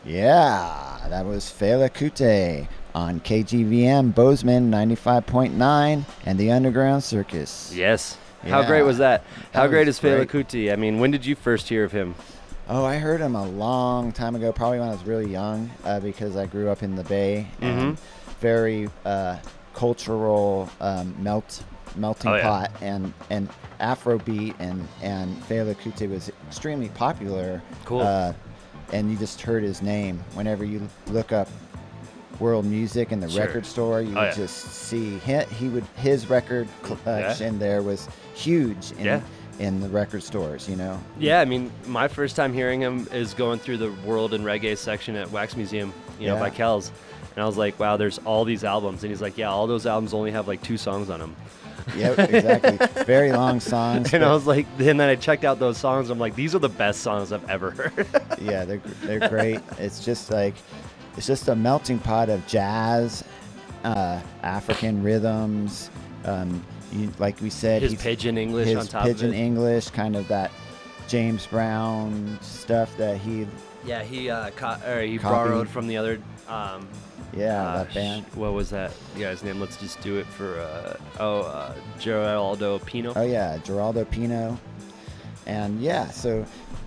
Yeah, that was Fela Kuti on KGVM Bozeman 95.9 and the Underground Circus. Yes. Yeah. How great was that? How That great was is Fela great. Kuti? I mean, when did you first hear of him? Oh, I heard him a long time ago, probably when I was really young, because I grew up in the Bay and very cultural melting Oh, yeah. pot, and Afrobeat and Fela Kuti was extremely popular. Cool. And you just heard his name whenever you look up world music in the Sure. record store. You Oh, would yeah. just see his record collection there was huge in the record stores. Yeah, I mean, my first time hearing him is going through the World and Reggae section at Wax Museum, Yeah. by Kells. And I was like, wow, there's all these albums. And he's like, yeah, all those albums only have like 2 songs on them. Yeah, exactly. Very long songs. And I was like, then I checked out those songs. I'm like, these are the best songs I've ever heard. Yeah, they're great. It's just a melting pot of jazz, African rhythms. Like we said, His pidgin English his on top pidgin of it. English, kind of that James Brown stuff that he Yeah, he borrowed from the other. that band. What was that guy's name? Let's just do it for Geraldo Pino. Oh yeah, Geraldo Pino, and so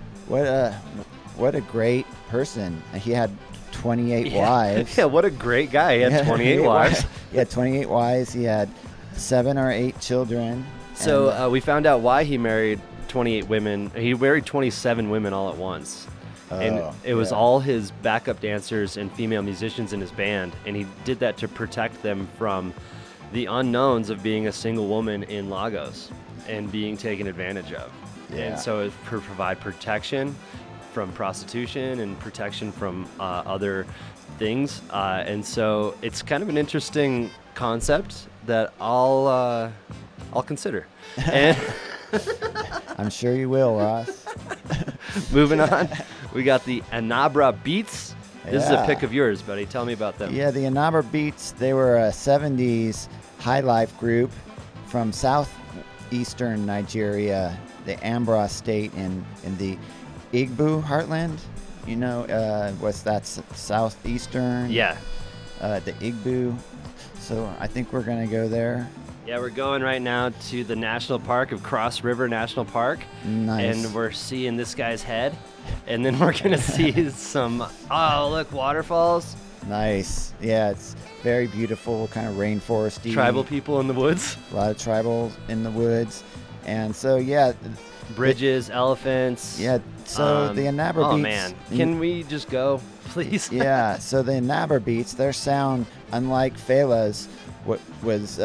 what a great person. He had 28 wives. Yeah, what a great guy. He had 28 wives. He had 28 wives. He had 7 or 8 children. So we found out why he married 28 women. He married 27 women all at once. And it was all his backup dancers and female musicians in his band. And he did that to protect them from the unknowns of being a single woman in Lagos and being taken advantage of. Yeah. And so it provide protection from prostitution and protection from other things. And so it's kind of an interesting concept that I'll consider. And I'm sure you will, Ross. moving on, we got the Anabra Beats. This is a Yeah. pick of yours, buddy. Tell me about them. Yeah, the Anabra Beats, they were a 70s high life group from southeastern Nigeria, the Ambra state in the Igbo heartland. What's that, southeastern? Yeah. The Igbo. So I think we're going to go there. Yeah, we're going right now to the national park of Cross River National Park. Nice. And we're seeing this guy's head. And then we're going to see some, waterfalls. Nice. Yeah, it's very beautiful, kind of rainforesty. Tribal people in the woods. A lot of tribals in the woods. And so, yeah. Bridges, elephants. Yeah, so the Anabra Beats. Oh, man. Can we just go, please? Yeah, so the Anabra Beats, their sound, unlike Fela's, was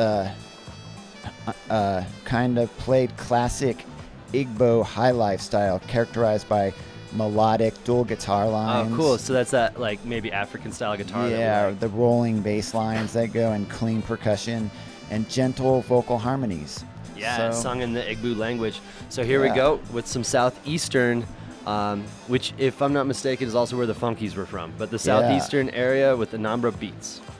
kind of played classic Igbo high life style, characterized by melodic dual guitar lines. Oh, cool. So that's that, like, maybe African-style guitar. Yeah, the rolling bass lines that go and clean percussion and gentle vocal harmonies. Yeah, So- sung in the Igbo language. So here we Yeah. go with some Southeastern, which, if I'm not mistaken, is also where the Funkies were from. But the Southeastern area with the Anambra Beats.